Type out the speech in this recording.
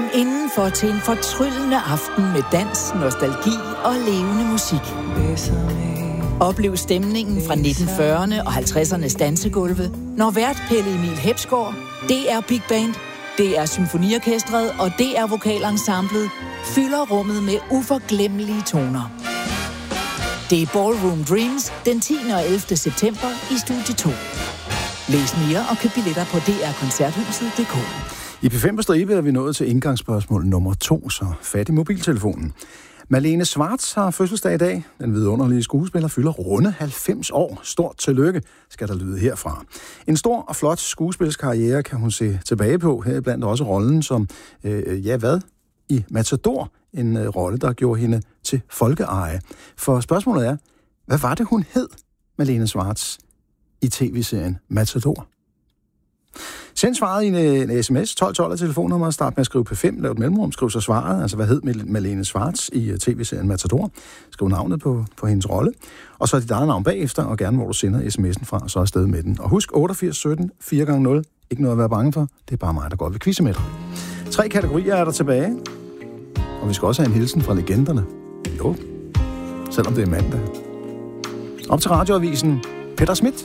indenfor til en fortryllende aften med dans, nostalgi og levende musik. Oplev stemningen fra 1940'erne og 50'ernes dansegulve, når vært Pelle Emil Hepsgaard, DR Big Band, DR Symfoniorkestret og DR Vokalensemblet fylder rummet med uforglemmelige toner. Det er Ballroom Dreams den 10. og 11. september i Studie 2. Læs mere og køb billetter på drkoncerthuset.dk. I P5 på stribe er vi nået til indgangsspørgsmål nummer 2, så fat i mobiltelefonen. Malene Schwartz har fødselsdag i dag. Den vidunderlige skuespiller fylder runde 90 år. Stort tillykke, skal der lyde herfra. En stor og flot skuespilskarriere kan hun se tilbage på, heriblandt også rollen som, i Matador, en rolle, der gjorde hende til folkeeje. For spørgsmålet er, hvad var det, hun hed, Malene Schwartz, i tv-serien Matador? Send svaret i en sms, 1212 af telefonnummer, start med at skrive P5, lav et mellemrum, skriv så svaret, altså hvad hed Malene Schwartz i tv-serien Matador, skriv navnet på hendes rolle, og så dit eget navn bagefter, og gerne hvor du sender sms'en fra, og så afsted med den. Og husk 8817 4x0, ikke noget at være bange for, det er bare mig, der går ved quizze med dig. 3 kategorier er der tilbage, og vi skal også have en hilsen fra legenderne. Jo, selvom det er mandag. Op til radioavisen, Peter Schmidt.